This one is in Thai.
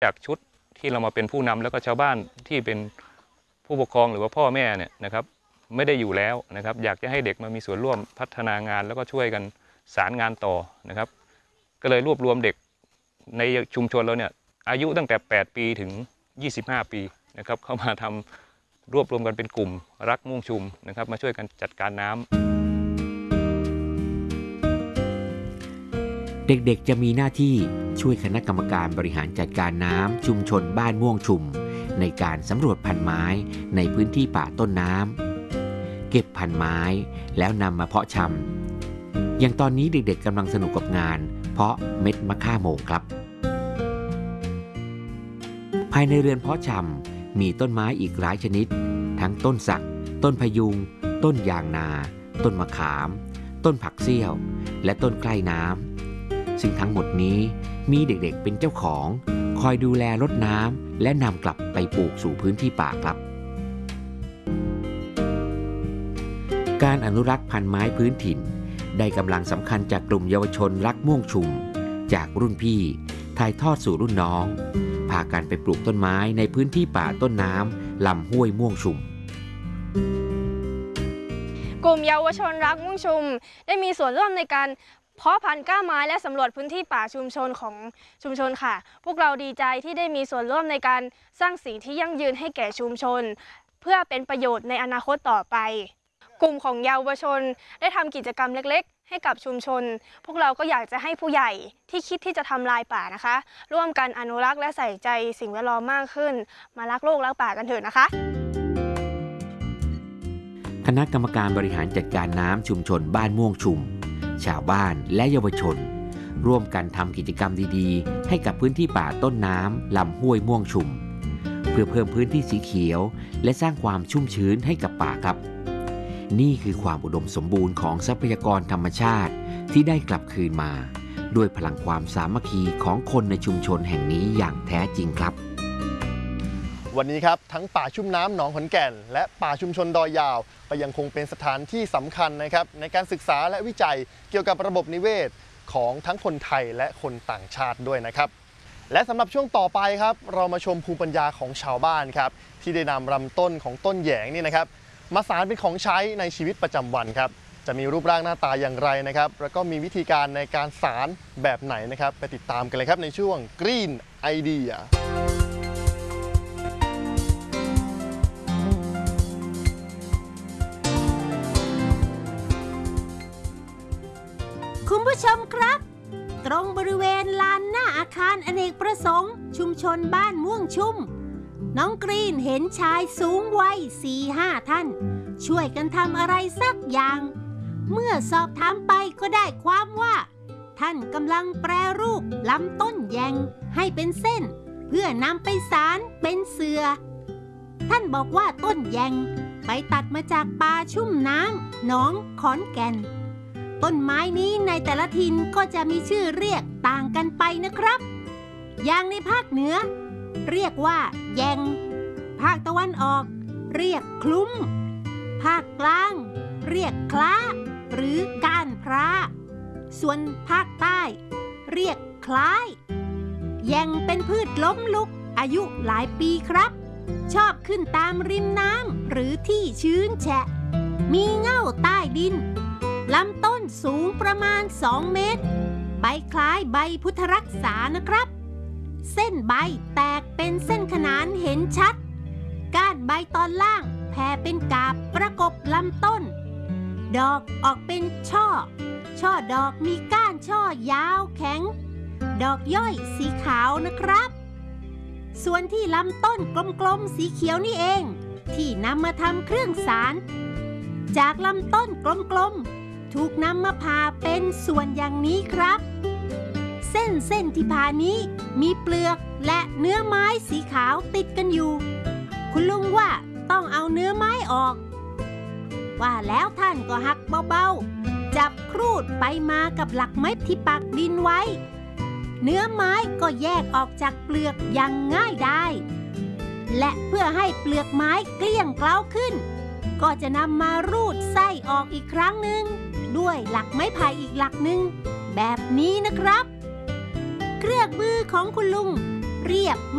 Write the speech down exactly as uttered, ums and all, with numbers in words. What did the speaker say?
จากชุดที่เรามาเป็นผู้นำแล้วก็ชาวบ้านที่เป็นผู้ปกครองหรือว่าพ่อแม่เนี่ยนะครับไม่ได้อยู่แล้วนะครับอยากจะให้เด็กมามีส่วนร่วมพัฒนางานแล้วก็ช่วยกันสารงานต่อนะครับก็เลยรวบรวมเด็กในชุมชนเราเนี่ยอายุตั้งแต่แปดปีถึงยี่สิบห้าปีนะครับเข้ามาทำรวบรวมกันเป็นกลุ่มรักม่วงชุมนะครับมาช่วยกันจัดการน้ำเด็กๆจะมีหน้าที่ช่วยคณะกรรมการบริหารจัดการน้ำชุมชนบ้านม่วงชุมในการสำรวจพันธุ์ไม้ในพื้นที่ป่าต้นน้ำเก็บพันธุ์ไม้แล้วนำมาเพาะชำอย่างตอนนี้เด็กๆกำลังสนุกกับงานเพาะเม็ดมะข่าโมงครับภายในเรือนเพาะชำมีต้นไม้อีกหลายชนิดทั้งต้นสักต้นพยุงต้นยางนาต้นมะขามต้นผักเสี้ยวและต้นใกล้น้ำซึ่งทั้งหมดนี้มีเด็กๆเป็นเจ้าของคอยดูแลรดน้ำและนำกลับไปปลูกสู่พื้นที่ป่าครับการอนุรักษ์พันธุ์ไม้พื้นถิ่นได้กำลังสำคัญจากกลุ่มเยาวชนรักม่วงชุมจากรุ่นพี่ถ่ายทอดสู่รุ่นน้องพากันไปปลูกต้นไม้ในพื้นที่ป่าต้นน้ำลำห้วยม่วงชุมกลุ่มเยาวชนรักม่วงชุมได้มีส่วนร่วมในการเพาะพันธุ์กล้าไม้และสำรวจพื้นที่ป่าชุมชนของชุมชนค่ะพวกเราดีใจที่ได้มีส่วนร่วมในการสร้างสิ่งที่ยั่งยืนให้แก่ชุมชนเพื่อเป็นประโยชน์ในอนาคตต่อไปกลุ่มของเยาวชนได้ทำกิจกรรมเล็กๆให้กับชุมชนพวกเราก็อยากจะให้ผู้ใหญ่ที่คิดที่จะทำลายป่านะคะร่วมกันอนุรักษ์และใส่ใจสิ่งแวดล้อมมากขึ้นมารักโลกรักป่ากันเถอะนะคะคณะกรรมการบริหารจัดการน้ำชุมชนบ้านม่วงชุมชาวบ้านและเยาวชนร่วมกันทำกิจกรรมดีๆให้กับพื้นที่ป่าต้นน้ำลำห้วยม่วงชุมเพื่อเพิ่มพื้นที่สีเขียวและสร้างความชุ่มชื้นให้กับป่าครับนี่คือความอุดมสมบูรณ์ของทรัพยากรธรรมชาติที่ได้กลับคืนมาด้วยพลังความสามัคคีของคนในชุมชนแห่งนี้อย่างแท้จริงครับวันนี้ครับทั้งป่าชุ่มน้ำหนองขอนแก่นและป่าชุมชนดอยยาวก็ยังคงเป็นสถานที่สำคัญนะครับในการศึกษาและวิจัยเกี่ยวกับระบบนิเวศของทั้งคนไทยและคนต่างชาติด้วยนะครับและสำหรับช่วงต่อไปครับเรามาชมภูมิปัญญาของชาวบ้านครับที่ได้นำลำต้นของต้นแหยงนี่นะครับมาสานเป็นของใช้ในชีวิตประจำวันครับจะมีรูปร่างหน้าตาอย่างไรนะครับแล้วก็มีวิธีการในการสานแบบไหนนะครับไปติดตามกันเลยครับในช่วง Green Idea คุณผู้ชมครับตรงบริเวณลานหน้าอาคารอเนกประสงค์ชุมชนบ้านม่วงชุ่มน้องกรีนเห็นชายสูงวัย สี่ห้า ท่านช่วยกันทำอะไรสักอย่างเมื่อสอบถามไปก็ได้ความว่าท่านกำลังแปรรูปลำต้นแยงให้เป็นเส้นเพื่อนำไปสานเป็นเสื่อท่านบอกว่าต้นแยงไปตัดมาจากป่าชุ่มน้ำหนองขอนแก่นต้นไม้นี้ในแต่ละถิ่นก็จะมีชื่อเรียกต่างกันไปนะครับอย่างในภาคเหนือเรียกว่าแยงภาคตะวันออกเรียกคลุ้มภาคกลางเรียกคล้าหรือก้านพร้าส่วนภาคใต้เรียกคล้ายแยงเป็นพืชล้มลุกอายุหลายปีครับชอบขึ้นตามริมน้ำหรือที่ชื้นแฉะมีเง่าใต้ดินลำต้นสูงประมาณสองเมตรใบคล้ายใบพุทธรักษานะครับเส้นใบแตกเป็นเส้นขนานเห็นชัดก้านใบตอนล่างแผ่เป็นกาบประกบลำต้นดอกออกเป็นช่อช่อดอกมีก้านช่อยาวแข็งดอกย่อยสีขาวนะครับส่วนที่ลำต้นกลมๆสีเขียวนี่เองที่นำมาทำเครื่องสารจากลำต้นกลมๆถูกนำมาผ่าเป็นส่วนอย่างนี้ครับเส้นเส้นที่ผ่านี้มีเปลือกและเนื้อไม้สีขาวติดกันอยู่คุณลุงว่าต้องเอาเนื้อไม้ออกว่าแล้วท่านก็หักเบาๆจับครูดไปมากับหลักไม้ที่ปักดินไว้เนื้อไม้ก็แยกออกจากเปลือกอย่างง่ายดายและเพื่อให้เปลือกไม้เกลี้ยงเกลาขึ้นก็จะนำมารูดไส้ออกอีกครั้งหนึ่งด้วยหลักไม้ไผ่อีกหลักหนึ่งแบบนี้นะครับเครื่องมือของคุณลุงเรียบ